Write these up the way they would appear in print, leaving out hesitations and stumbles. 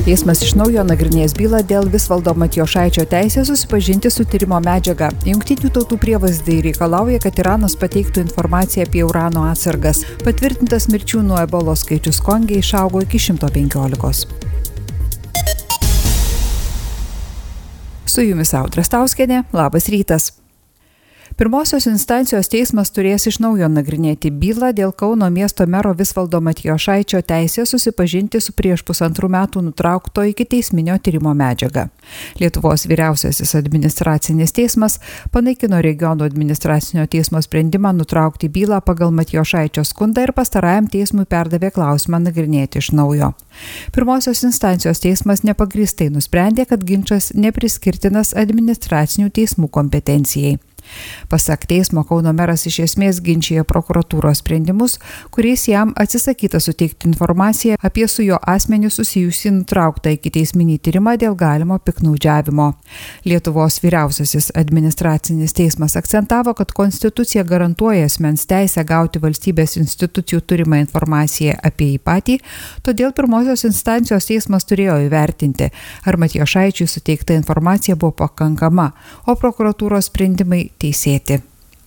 Teismas iš naujo nagrinės bylą dėl Visvaldo Matijošaičio teisės susipažinti su tyrimo medžiaga. Jungtinių tautų prievaizdai reikalauja, kad Iranas pateiktų informaciją apie urano atsargas. Patvirtintas mirčių nuo ebolos skaičius Konge išaugo iki 115. Su jumis Audra Stauskienė, labas rytas. Pirmosios instancijos teismas turės iš naujo nagrinėti bylą dėl Kauno miesto mero Visvaldo Matijošaičio teisės susipažinti su prieš 1,5 metų nutraukto ikiteisminio tyrimo medžiaga. Lietuvos vyriausiasis administracinis teismas panaikino regiono administracinio teismo sprendimą nutraukti bylą pagal Matijošaičio skundą ir pastarajam teismui perdavė klausimą nagrinėti iš naujo. Pirmosios instancijos teismas nepagrįstai nusprendė, kad ginčas nepriskirtinas administracinių teismų kompetencijai. Pasak teismo, Kauno meras iš esmės ginčija prokuratūros sprendimus, kuriais jam atsisakyta suteikti informaciją apie su jo asmeniu susijusį nutrauktą ikiteisminį tyrimą dėl galimo piktnaudžiavimo. Lietuvos vyriausiasis administracinis teismas akcentavo, kad konstitucija garantuoja asmens teisę gauti valstybės institucijų turimą informaciją apie jį patį, todėl pirmosios instancijos teismas turėjo įvertinti, ar Matijošaičiui suteikta informacija buvo pakankama, o prokuratūros sprendimai teisėti.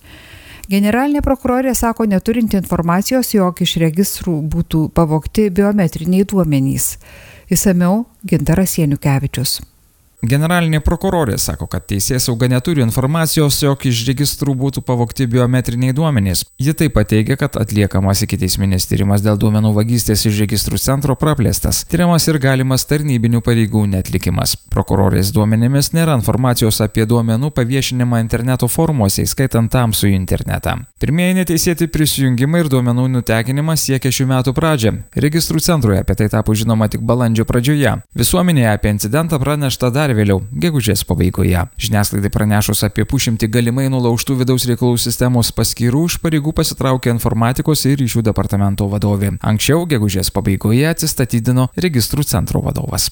Generalinė prokurorė sako neturinti informacijos, jog iš registrų būtų pavogti biometriniai duomenys. Išsamiau Gintaras Janukevičius. Generalinė prokurorė sako, kad teisėsauga neturi informacijos, jog iš registrų būtų pavogti biometriniai duomenys. Ji taip pat teigia, kad atliekamas ikiteisminis tyrimas dėl duomenų vagystės iš registrų centro praplėstas. Tyriamas ir galimas tarnybinių pareigų neatlikimas. Prokurorės duomenimis nėra informacijos apie duomenų paviešinimą interneto forumuose, įskaitant tamsųjį internetą. Pirmieji neteisėti prisijungimai ir duomenų nutekinimas siekia šių metų pradžią. Registrų centroje apie tai tapo žinoma tik balandžio pradžioje. Visuomenėje apie incidentą pranešta dar vėliau, gegužės pabaigoje. Žiniasklaidai pranešus apie 100 galimai nulaužtų vidaus reikalų sistemos paskyrų, iš pareigų pasitraukė informatikos ir ryšių departamento vadovė. Anksčiau, gegužės pabaigoje atsistatydino registrų centro vadovas.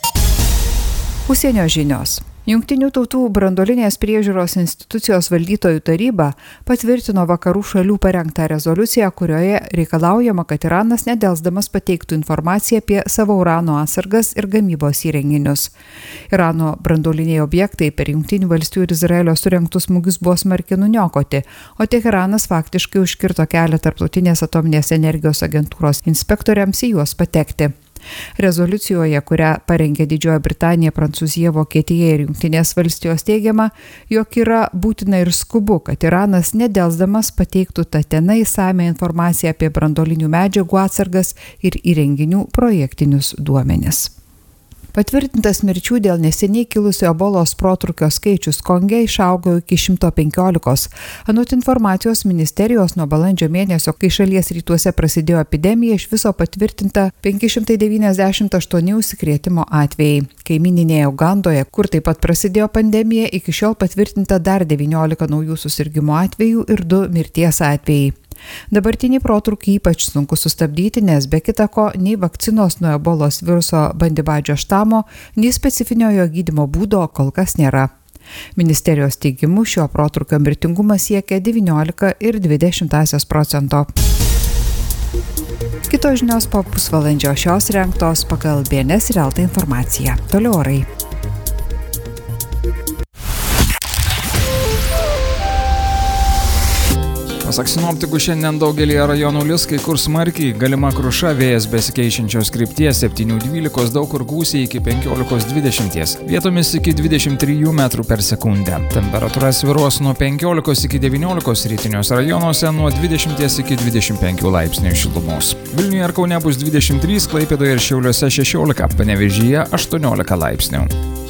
Užsienio žinios. Jungtinių tautų branduolinės priežiūros institucijos valdytojų taryba patvirtino vakarų šalių parengtą rezoliuciją, kurioje reikalaujama, kad Iranas nedelsdamas pateiktų informaciją apie savo urano atsargas ir gamybos įrenginius. Irano branduoliniai objektai per Jungtinių valstijų ir Izraelio surengtus smūgius buvo smarkiai nuniokoti, o Teheranas faktiškai užkirto kelią Tarptautinės atominės energijos agentūros inspektoriams į juos patekti. Rezoliucijoje, kurią parengė Didžioji Britanija, Prancūzija, Vokietija ir Jungtinės valstijos teigiama, jog yra būtina ir skubu, kad Iranas nedelsdamas pateiktų tatena išsamią informaciją apie branduolinių medžiagų atsargas ir įrenginių projektinius duomenis. Patvirtintas mirčių dėl neseniai kilusio ebolos protrūkio skaičius Konge išaugo iki 115. Anot informacijos ministerijos nuo balandžio mėnesio, kai šalies rytuose prasidėjo epidemija, iš viso patvirtinta 598 užsikrėtimo atvejai. Kaimyninėje Ugandoje, kur taip pat prasidėjo pandemija, iki šiol patvirtinta dar 19 naujų susirgimo atvejų ir 2 mirties atvejai. Dabartinį protrūkį ypač sunku sustabdyti, nes be kita ko nei vakcinos nuo ebolos viruso bandibadžio štamo, nei specifinio jo gydymo būdo kol kas nėra. Ministerijos teigimu šio protrūkio mirtingumas siekia 19,2%. Kitos žinios po pusvalandžio, šios rengtos pagal BNS ir LT informaciją. Toliau orai. Pasak sinoptikų, šiandien daugelį rajonų lis, kai kur smarkiai, galima kruša, vėjas besikeičiančios krypties 7-12, daug kur gūsiai iki 15-20, vietomis iki 23 metrų per sekundę. Temperatūra svyruos nuo 15 iki 19, rytiniuose rajonuose nuo 20 iki 25 laipsnių šilumos. Vilniuje ir Kaune bus 23, Klaipėdoje ir Šiauliuose 16, Panevėžyje 18 laipsnių.